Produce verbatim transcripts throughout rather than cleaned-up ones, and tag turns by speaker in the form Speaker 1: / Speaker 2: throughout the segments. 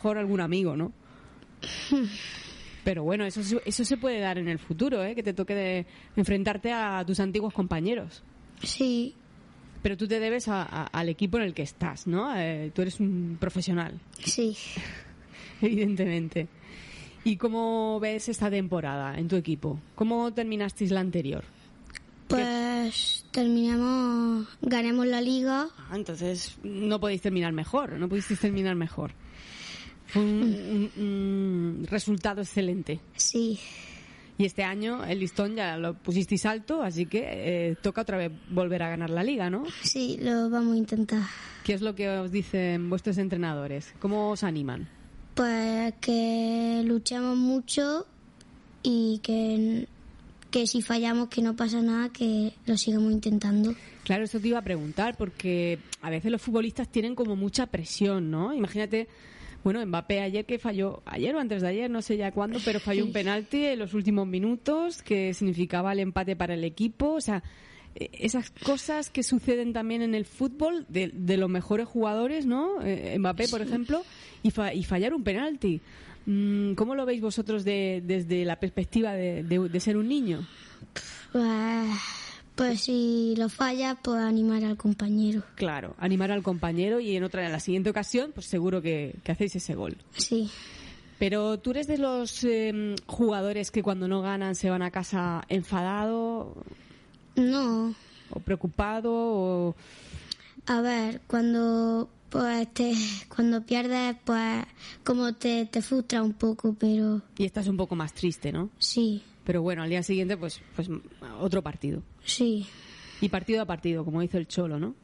Speaker 1: mejor algún amigo, ¿no? Pero bueno, eso, eso se puede dar en el futuro, ¿eh? Que te toque de enfrentarte a tus antiguos compañeros.
Speaker 2: Sí.
Speaker 1: Pero tú te debes a, a, al equipo en el que estás, ¿no? Eh, tú eres un profesional.
Speaker 2: Sí.
Speaker 1: Evidentemente. ¿Y cómo ves esta temporada en tu equipo? ¿Cómo terminasteis la anterior?
Speaker 2: Pues terminamos, ganamos la liga.
Speaker 1: Ah, entonces no podéis terminar mejor, no pudisteis terminar mejor. Fue un, un, un resultado excelente.
Speaker 2: Sí.
Speaker 1: Y este año el listón ya lo pusisteis alto, así que eh, toca otra vez volver a ganar la liga, ¿no?
Speaker 2: Sí, lo vamos a intentar.
Speaker 1: ¿Qué es lo que os dicen vuestros entrenadores? ¿Cómo os animan?
Speaker 2: Pues que luchemos mucho y que, que si fallamos que no pasa nada, que lo sigamos intentando.
Speaker 1: Claro, eso te iba a preguntar, porque a veces los futbolistas tienen como mucha presión, ¿no? Imagínate, bueno, Mbappé ayer que falló, ayer o antes de ayer, no sé ya cuándo, pero falló un penalti en los últimos minutos que significaba el empate para el equipo. O sea, esas cosas que suceden también en el fútbol de, de los mejores jugadores, ¿no? Eh, Mbappé, por ejemplo, y, fa, y fallar un penalti. ¿Cómo lo veis vosotros de, desde la perspectiva de, de, de ser un niño?
Speaker 2: Pues, pues si lo falla, pues animar al compañero.
Speaker 1: Claro, animar al compañero y en otra, en la siguiente ocasión, pues seguro que, que hacéis ese gol.
Speaker 2: Sí.
Speaker 1: Pero tú eres de los eh, jugadores que cuando no ganan se van a casa enfadado.
Speaker 2: No.
Speaker 1: ¿O preocupado? O...
Speaker 2: A ver, cuando pues te, cuando pierdes, pues como te, te frustra un poco, pero...
Speaker 1: Y estás un poco más triste, ¿no?
Speaker 2: Sí.
Speaker 1: Pero bueno, al día siguiente, pues, pues otro partido.
Speaker 2: Sí.
Speaker 1: Y partido a partido, como dice el Cholo, ¿no?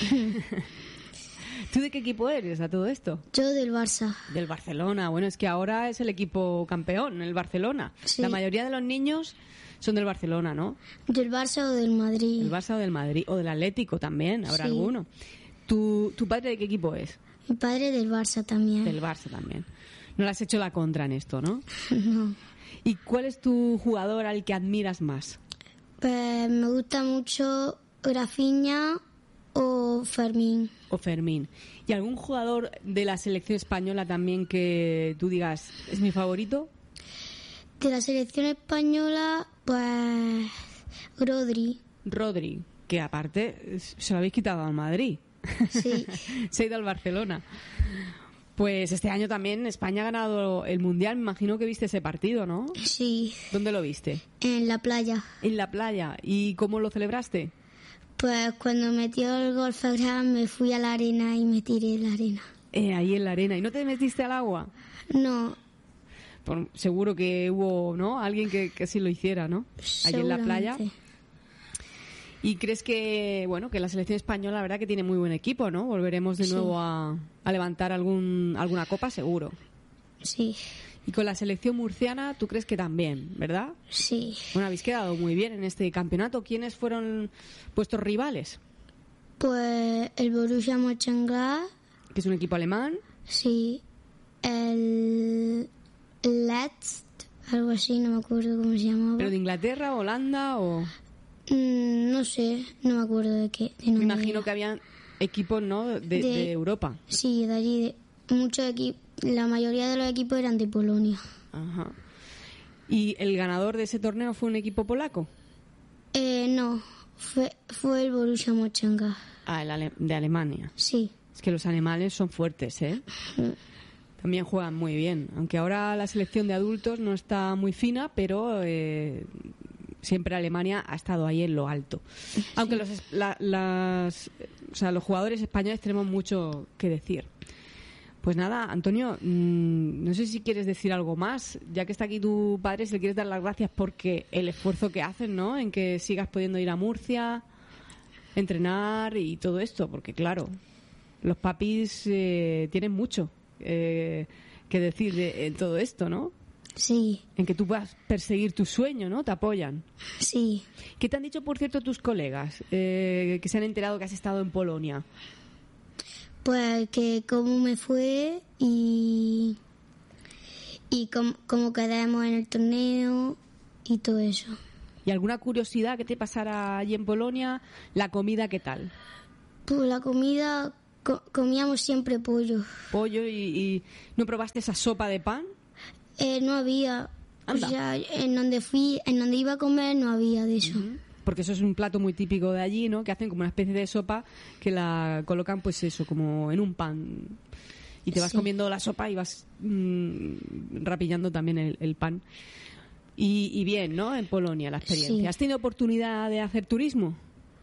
Speaker 1: ¿Tú de qué equipo eres a todo esto?
Speaker 2: Yo del Barça.
Speaker 1: Del Barcelona. Bueno, es que ahora es el equipo campeón, el Barcelona.
Speaker 2: Sí.
Speaker 1: La mayoría de los niños son del Barcelona, ¿no?
Speaker 2: Del Barça o del Madrid.
Speaker 1: Del Barça o del Madrid. O del Atlético también, habrá
Speaker 2: Sí.
Speaker 1: alguno. ¿Tu, ¿Tu padre de qué equipo es?
Speaker 2: Mi padre del Barça también.
Speaker 1: Del Barça también. No le has hecho la contra en esto, ¿no?
Speaker 2: No.
Speaker 1: ¿Y cuál es tu jugador al que admiras más?
Speaker 2: Pues me gusta mucho Rafinha o Fermín.
Speaker 1: O Fermín. ¿Y algún jugador de la selección española también que tú digas es mi favorito?
Speaker 2: De la selección española, pues Rodri.
Speaker 1: Rodri, que aparte se lo habéis quitado al Madrid.
Speaker 2: Sí.
Speaker 1: Se ha ido al Barcelona. Pues este año también España ha ganado el Mundial. Me imagino que viste ese partido, ¿no?
Speaker 2: Sí.
Speaker 1: ¿Dónde lo viste?
Speaker 2: En la playa.
Speaker 1: En la playa. ¿Y cómo lo celebraste?
Speaker 2: Pues cuando metió el gol Ferran me fui a la arena y me tiré en la arena.
Speaker 1: Eh, ahí en la arena. ¿Y no te metiste al agua?
Speaker 2: No.
Speaker 1: Por, seguro que hubo, ¿no? Alguien que, que sí lo hiciera, ¿no? Allí en la playa. ¿Y crees que, bueno, que la selección española, la verdad que tiene muy buen equipo, ¿no? Volveremos de
Speaker 2: Sí.
Speaker 1: nuevo a, a levantar algún alguna copa, seguro.
Speaker 2: Sí.
Speaker 1: Y con la selección murciana, ¿tú crees que también, verdad?
Speaker 2: Sí.
Speaker 1: Bueno, habéis quedado muy bien en este campeonato. ¿Quiénes fueron vuestros rivales?
Speaker 2: Pues el Borussia Mönchengladbach.
Speaker 1: Que es un equipo alemán.
Speaker 2: Sí. El Let's, algo así, no me acuerdo cómo se llamaba.
Speaker 1: ¿Pero de Inglaterra, Holanda o...?
Speaker 2: Mm, no sé, no me acuerdo de qué. De
Speaker 1: Me imagino que habían equipos, ¿no? De, de, de Europa.
Speaker 2: Sí, de allí. De, muchos equipos, la mayoría de los equipos eran de Polonia.
Speaker 1: Ajá. ¿Y el ganador de ese torneo fue un equipo polaco?
Speaker 2: Eh, no, fue, fue el Borussia Mönchengladbach.
Speaker 1: Ah, el ale- de Alemania.
Speaker 2: Sí.
Speaker 1: Es que los alemanes son fuertes, ¿eh? También juegan muy bien. Aunque ahora la selección de adultos no está muy fina, pero eh, siempre Alemania ha estado ahí en lo alto. Aunque los, es- la- las, o sea, los jugadores españoles tenemos mucho que decir. Pues nada, Antonio, mmm, no sé si quieres decir algo más, ya que está aquí tu padre, si le quieres dar las gracias porque el esfuerzo que hacen, ¿no? En que sigas pudiendo ir a Murcia, entrenar y todo esto, porque claro, los papis eh, tienen mucho eh, que decir de, en todo esto, ¿no?
Speaker 2: Sí.
Speaker 1: En que tú puedas perseguir tu sueño, ¿no? Te apoyan.
Speaker 2: Sí.
Speaker 1: ¿Qué te han dicho, por cierto, tus colegas eh, que se han enterado que has estado en Polonia?
Speaker 2: Pues que cómo me fue y y cómo, cómo quedamos en el torneo y todo eso.
Speaker 1: ¿Y alguna curiosidad que te pasara allí en Polonia? ¿La comida qué tal?
Speaker 2: Pues la comida Co- comíamos siempre pollo.
Speaker 1: Pollo y, y... ¿No probaste esa sopa de pan?
Speaker 2: Eh, no había,
Speaker 1: Anda.
Speaker 2: o sea, en donde fui, en donde iba a comer no había de eso.
Speaker 1: Uh-huh. Porque eso es un plato muy típico de allí, ¿no? Que hacen como una especie de sopa que la colocan, pues eso, como en un pan. Y te vas
Speaker 2: Sí.
Speaker 1: comiendo la sopa y vas mmm, rapillando también el, el pan. Y, y bien, ¿no? En Polonia la experiencia.
Speaker 2: Sí.
Speaker 1: ¿Has tenido oportunidad de hacer turismo?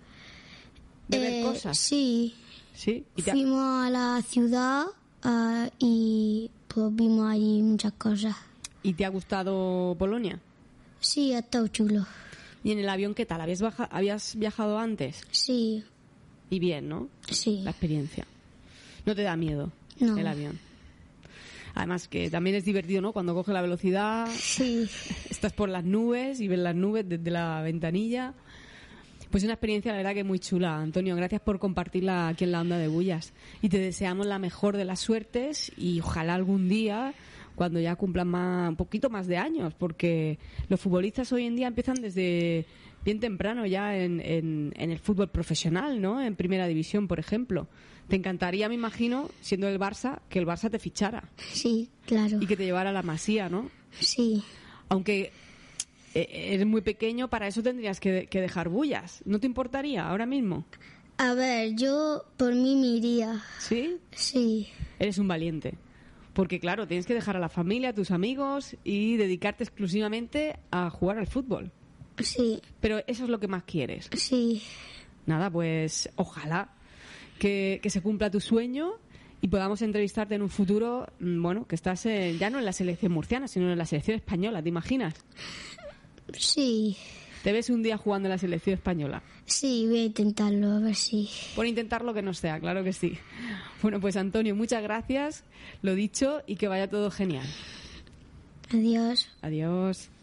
Speaker 1: ¿De ver
Speaker 2: Eh,
Speaker 1: cosas?
Speaker 2: Sí,
Speaker 1: Sí. ¿Y te ha-
Speaker 2: fuimos a la ciudad ah, y pues vimos allí muchas cosas.
Speaker 1: ¿Y te ha gustado Polonia?
Speaker 2: Sí, ha estado chulo.
Speaker 1: ¿Y en el avión qué tal? ¿Habías, baja- habías viajado antes?
Speaker 2: Sí,
Speaker 1: Y bien, ¿no?
Speaker 2: sí.
Speaker 1: La experiencia. ¿No te da miedo
Speaker 2: No.
Speaker 1: el avión? Además que también es divertido, ¿no? Cuando coge la velocidad,
Speaker 2: Sí,
Speaker 1: estás por las nubes y ves las nubes desde la ventanilla. Pues una experiencia, la verdad, que muy chula. Antonio, gracias por compartirla aquí en la Onda de Bullas. Y te deseamos la mejor de las suertes y ojalá algún día, cuando ya cumplan más, un poquito más de años, porque los futbolistas hoy en día empiezan desde bien temprano ya en, en, en el fútbol profesional, ¿no? En Primera División, por ejemplo. Te encantaría, me imagino, siendo el Barça, que el Barça te fichara
Speaker 2: sí, claro.
Speaker 1: y que te llevara a la Masía, ¿no?
Speaker 2: Sí,
Speaker 1: Aunque eh, eres muy pequeño, para eso tendrías que, que dejar Bullas. ¿No te importaría ahora mismo?
Speaker 2: a ver, yo por mí me iría.
Speaker 1: ¿Sí?
Speaker 2: Sí,
Speaker 1: Eres un valiente. Porque, claro, tienes que dejar a la familia, a tus amigos y dedicarte exclusivamente a jugar al fútbol.
Speaker 2: sí,
Speaker 1: Pero eso es lo que más quieres.
Speaker 2: sí,
Speaker 1: Nada, pues ojalá que, que se cumpla tu sueño y podamos entrevistarte en un futuro, mm, bueno, que estás eh, ya no en la selección murciana, sino en la selección española, ¿te imaginas?
Speaker 2: sí,
Speaker 1: ¿Te ves un día jugando en la selección española?
Speaker 2: sí, voy a intentarlo, a ver si...
Speaker 1: Por intentar lo que no sea, claro que sí. Bueno, pues Antonio, muchas gracias, lo dicho, y que vaya todo genial.
Speaker 2: Adiós.
Speaker 1: Adiós.